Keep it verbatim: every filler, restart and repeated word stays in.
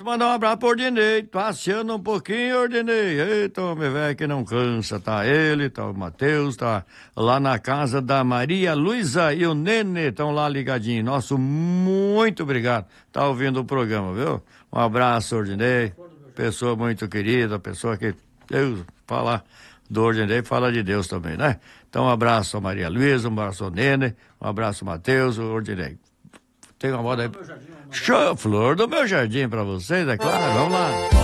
Mandar um abraço pro Ordinei, passeando um pouquinho, Ordinei. Eita, homem velho que não cansa, tá ele, tá o Matheus, tá lá na casa da Maria Luísa e o Nenê estão lá ligadinhos. Nosso, muito obrigado, tá ouvindo o programa, viu? Um abraço, Ordinei, pessoa muito querida, pessoa que, Deus, fala do Ordinei, fala de Deus também, né? Então, um abraço a Maria Luísa, um abraço ao Nenê, um abraço ao Matheus, o Ordinei. Tem uma moda aí. Show, flor do meu jardim pra vocês, é claro, vamos lá.